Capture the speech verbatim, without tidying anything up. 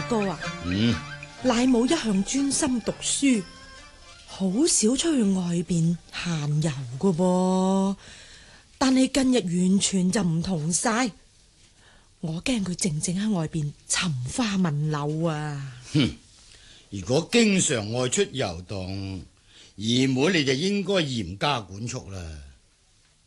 哥啊， 嗯， 賴母一向專心讀書，好少出去外邊閒遊噶噃。但係近日完全就唔同晒，我驚佢靜靜喺外邊尋花問柳啊！ 哼，如果經常外出遊蕩，姨妹你就應該嚴加管束啦。